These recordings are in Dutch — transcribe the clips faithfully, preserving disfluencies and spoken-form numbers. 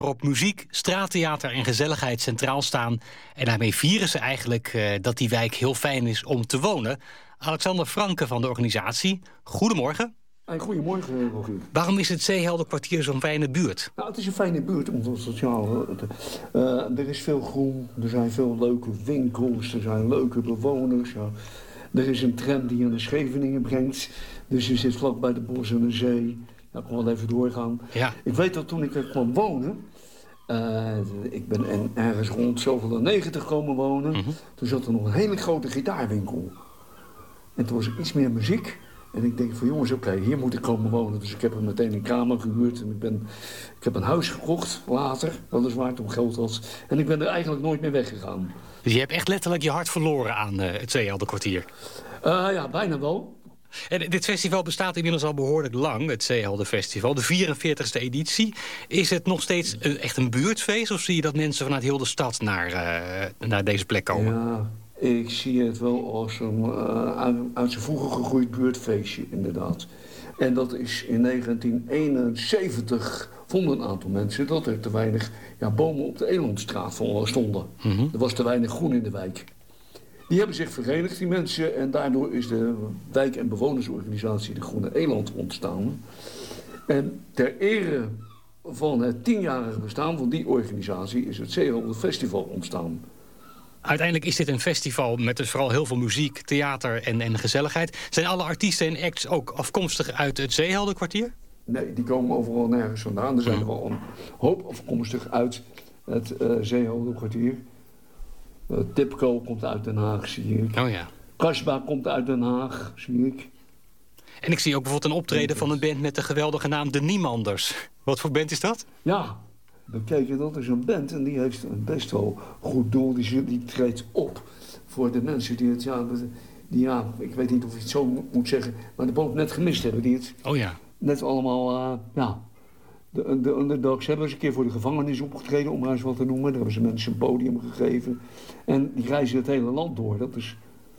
waarop muziek, straattheater en gezelligheid centraal staan. En daarmee vieren ze eigenlijk uh, dat die wijk heel fijn is om te wonen. Alexander Franke van de organisatie, goedemorgen. Hey, goedemorgen, Rogier. Waarom is het Zeehelderkwartier zo'n fijne buurt? Nou, het is een fijne buurt, omdat het sociaal... Uh, er is veel groen, er zijn veel leuke winkels, er zijn leuke bewoners. Ja. Er is een tram die je naar Scheveningen brengt. Dus je zit vlak bij de bos en de zee. Nou, ik kan wel even doorgaan. Ja. Ik weet dat toen ik er kwam wonen... Uh, ik ben en ergens rond zoveel en negentig komen wonen. Mm-hmm. Toen zat er nog een hele grote gitaarwinkel. En toen was er iets meer muziek. En ik denk van jongens, oké, okay, hier moet ik komen wonen. Dus ik heb er meteen een kamer gehuurd. En ik, ben, ik heb een huis gekocht, later, weliswaar, toen geld was. En ik ben er eigenlijk nooit meer weggegaan. Dus je hebt echt letterlijk je hart verloren aan uh, het Zeehelderkwartier? Uh, ja, bijna wel. En dit festival bestaat inmiddels al behoorlijk lang, het Zeehelderfestival. De vierenveertigste editie. Is het nog steeds een, echt een buurtfeest? Of zie je dat mensen vanuit heel de stad naar, uh, naar deze plek komen? Ja, ik zie het wel als een uh, uit, uit zijn vroeger gegroeid buurtfeestje, inderdaad. En dat is in negentien eenenzeventig vonden een aantal mensen dat er te weinig ja, bomen op de Elandstraat stonden. Mm-hmm. Er was te weinig groen in de wijk. Die hebben zich verenigd, die mensen, en daardoor is de wijk- en bewonersorganisatie de Groene Eland ontstaan. En ter ere van het tienjarige bestaan van die organisatie is het Zeehelderfestival ontstaan. Uiteindelijk is dit een festival met dus vooral heel veel muziek, theater en, en gezelligheid. Zijn alle artiesten en acts ook afkomstig uit het Zeehelderkwartier? Nee, die komen overal nergens vandaan. Er zijn er wel een hoop afkomstig uit het uh, Zeehelderkwartier. Uh, Tipco komt uit Den Haag, zie ik. Oh ja. Kasbah komt uit Den Haag, zie ik. En ik zie ook bijvoorbeeld een optreden van een band met de geweldige naam De Niemanders. Wat voor band is dat? Ja, bekeken, dat is een band en die heeft een best wel goed doel. Die, die treedt op voor de mensen die het, ja, die, ja, ik weet niet of je het zo moet zeggen, maar de boot net gemist hebben. Die het oh ja. net allemaal, uh, ja... De, de underdogs hebben eens een keer voor de gevangenis opgetreden, om maar eens wat te noemen. Daar hebben ze mensen een podium gegeven. En die reizen het hele land door. Dat is,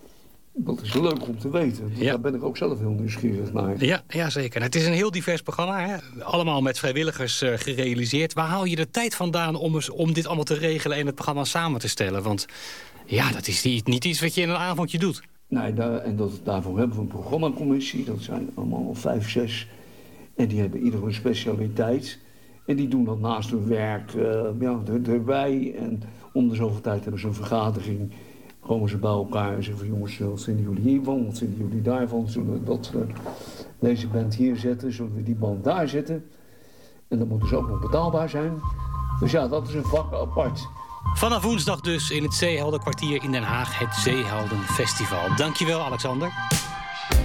dat is leuk om te weten. Ja. Daar ben ik ook zelf heel nieuwsgierig naar. Ja, ja, zeker. Het is een heel divers programma. Hè? Allemaal met vrijwilligers uh, gerealiseerd. Waar haal je de tijd vandaan om, eens, om dit allemaal te regelen en het programma samen te stellen? Want ja, dat is niet, niet iets wat je in een avondje doet. Nee, daar, en dat, daarvoor hebben we een programmacommissie. Dat zijn allemaal vijf, zes... En die hebben ieder een specialiteit. En die doen dat naast hun werk uh, ja, erbij. En om de zoveel tijd hebben ze een vergadering. Komen ze bij elkaar en zeggen van jongens, wat vinden jullie hiervan? Wat vinden jullie daarvan? Zullen we dat, uh, deze band hier zetten? Zullen we die band daar zetten? En dan moeten ze ook nog betaalbaar zijn. Dus ja, dat is een vak apart. Vanaf woensdag dus in het Zeehelderkwartier in Den Haag, het Zeeheldenfestival. Dankjewel, Alexander.